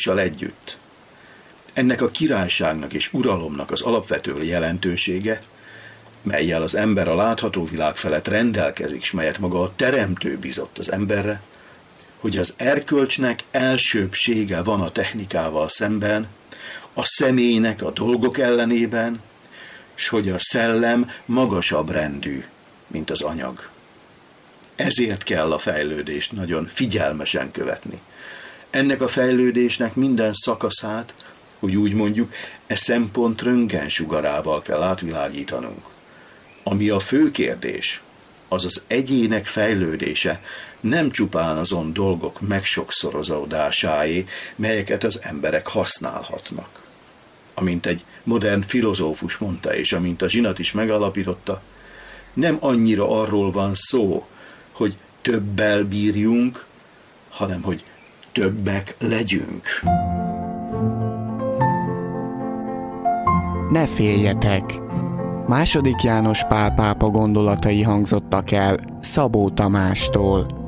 Krisztussal együtt. Ennek a királyságnak és uralomnak az alapvető jelentősége, mellyel az ember a látható világ felett rendelkezik, s melyet maga a Teremtő bizott az emberre, hogy az erkölcsnek elsőbbsége van a technikával szemben, a személynek a dolgok ellenében, s hogy a szellem magasabb rendű, mint az anyag. Ezért kell a fejlődést nagyon figyelmesen követni. Ennek a fejlődésnek minden szakaszát, hogy úgy mondjuk, szempont röntgensugarával kell átvilágítanunk. Ami a fő kérdés, az az egyének fejlődése, nem csupán azon dolgok megsokszorozódásáé, melyeket az emberek használhatnak. Amint egy modern filozófus mondta, és amint a Zsinat is megalapította, nem annyira arról van szó, hogy többel bírjunk, hanem hogy többek legyünk. Ne féljetek! II. János Pál pápa gondolatai hangzottak el Szabó Tamástól.